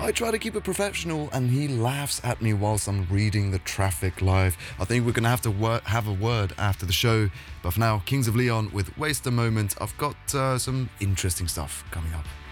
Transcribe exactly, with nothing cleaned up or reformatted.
I try to keep it professional and he laughs at me whilst I'm reading the traffic live. I think we're going to have to wor- have a word after the show. But for now, Kings of Leon with Waste a Moment. I've got uh, some interesting stuff coming up.